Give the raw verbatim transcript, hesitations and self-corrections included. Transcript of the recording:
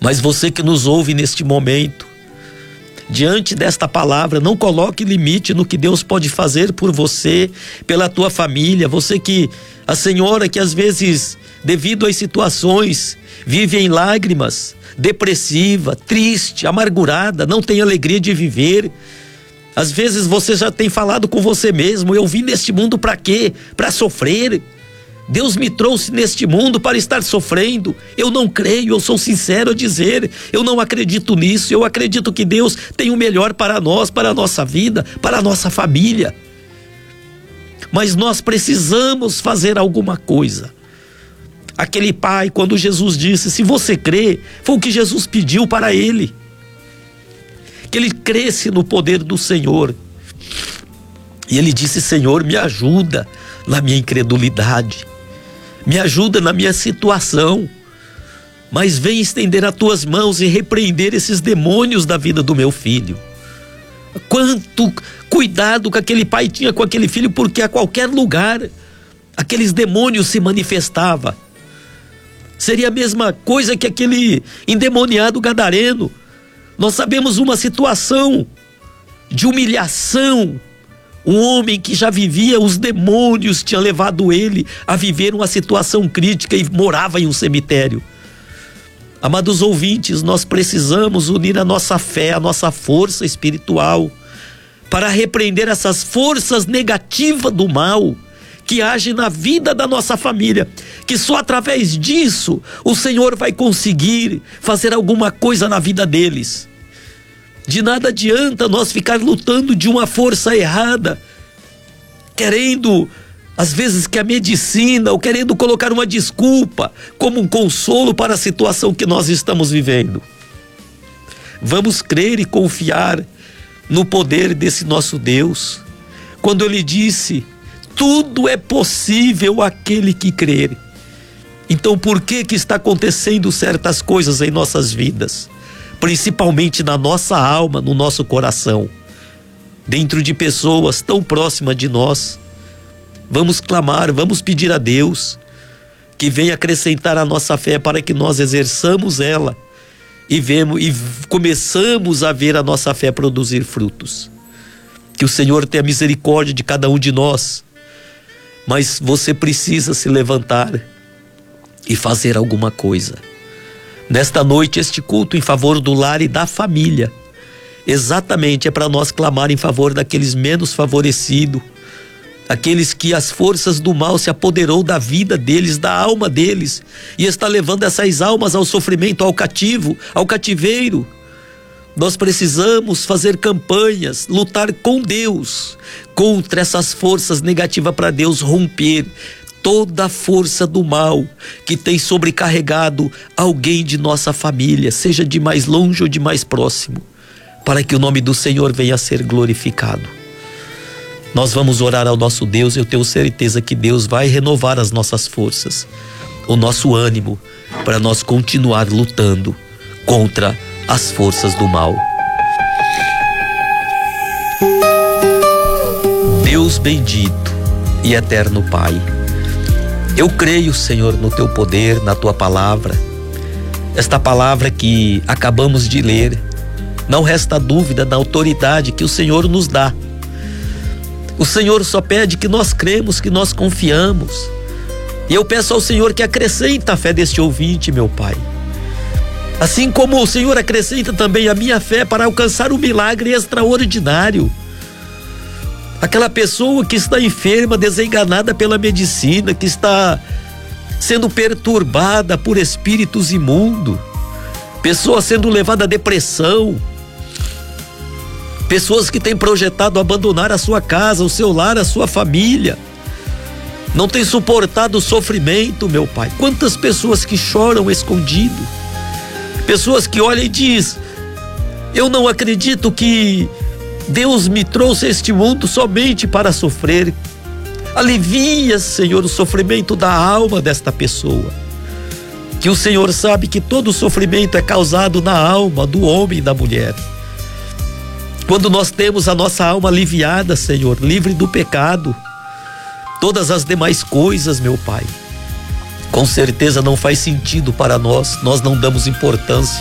Mas você que nos ouve neste momento, diante desta palavra, não coloque limite no que Deus pode fazer por você, pela tua família. Você que, a senhora que às vezes, devido às situações, vive em lágrimas, depressiva, triste, amargurada, não tem alegria de viver. Às vezes você já tem falado com você mesmo: eu vim neste mundo para quê? Para sofrer. Deus me trouxe neste mundo para estar sofrendo. Eu não creio, eu sou sincero a dizer, eu não acredito nisso. Eu acredito que Deus tem o melhor para nós, para a nossa vida, para a nossa família. Mas nós precisamos fazer alguma coisa. Aquele pai, quando Jesus disse: se você crê, foi o que Jesus pediu para ele, que ele cresce no poder do Senhor. E ele disse: Senhor, me ajuda na minha incredulidade, me ajuda na minha situação, mas vem estender as tuas mãos e repreender esses demônios da vida do meu filho. Quanto cuidado que aquele pai tinha com aquele filho, porque a qualquer lugar aqueles demônios se manifestavam. Seria a mesma coisa que aquele endemoniado gadareno. Nós sabemos uma situação de humilhação. Um homem que já vivia, os demônios tinham levado ele a viver uma situação crítica e morava em um cemitério. Amados ouvintes, nós precisamos unir a nossa fé, a nossa força espiritual, para repreender essas forças negativas do mal que agem na vida da nossa família, que só através disso o Senhor vai conseguir fazer alguma coisa na vida deles. De nada adianta nós ficar lutando de uma força errada, querendo, às vezes, que a medicina, ou querendo colocar uma desculpa como um consolo para a situação que nós estamos vivendo. Vamos crer e confiar no poder desse nosso Deus, quando Ele disse: tudo é possível àquele que crer. Então por que que está acontecendo certas coisas em nossas vidas? Principalmente na nossa alma, no nosso coração, dentro de pessoas tão próximas de nós. Vamos clamar, vamos pedir a Deus que venha acrescentar a nossa fé para que nós exerçamos ela e, vemos, e começamos a ver a nossa fé produzir frutos. Que o Senhor tenha misericórdia de cada um de nós, mas você precisa se levantar e fazer alguma coisa. Nesta noite, este culto em favor do lar e da família, exatamente é para nós clamar em favor daqueles menos favorecidos, aqueles que as forças do mal se apoderou da vida deles, da alma deles, e está levando essas almas ao sofrimento, ao cativo, ao cativeiro. Nós precisamos fazer campanhas, lutar com Deus contra essas forças negativas, para Deus romper toda a força do mal que tem sobrecarregado alguém de nossa família, seja de mais longe ou de mais próximo, para que o nome do Senhor venha a ser glorificado. Nós vamos orar ao nosso Deus. Eu tenho certeza que Deus vai renovar as nossas forças, o nosso ânimo, para nós continuar lutando contra as forças do mal. Deus bendito e eterno Pai, eu creio, Senhor, no teu poder, na tua palavra. Esta palavra que acabamos de ler, não resta dúvida da autoridade que o Senhor nos dá. O Senhor só pede que nós cremos, que nós confiamos. E eu peço ao Senhor que acrescenta a fé deste ouvinte, meu Pai. Assim como o Senhor acrescenta também a minha fé para alcançar um milagre extraordinário. Aquela pessoa que está enferma, desenganada pela medicina, que está sendo perturbada por espíritos imundos, pessoa sendo levada à depressão, pessoas que têm projetado abandonar a sua casa, o seu lar, a sua família, não têm suportado o sofrimento, meu Pai. Quantas pessoas que choram escondido, pessoas que olham e dizem: eu não acredito que Deus me trouxe a este mundo somente para sofrer. Alivia, Senhor, o sofrimento da alma desta pessoa, que o Senhor sabe que todo o sofrimento é causado na alma do homem e da mulher. Quando nós temos a nossa alma aliviada, Senhor, livre do pecado, todas as demais coisas, meu Pai, com certeza não faz sentido para nós, nós não damos importância.